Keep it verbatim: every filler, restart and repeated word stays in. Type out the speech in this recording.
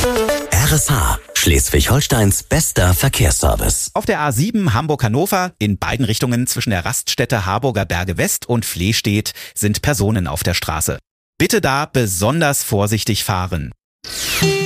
R S H, Schleswig-Holsteins bester Verkehrsservice. Auf der A sieben Hamburg-Hannover, in beiden Richtungen zwischen der Raststätte Harburger Berge West und Flehstedt, sind Personen auf der Straße. Bitte da besonders vorsichtig fahren.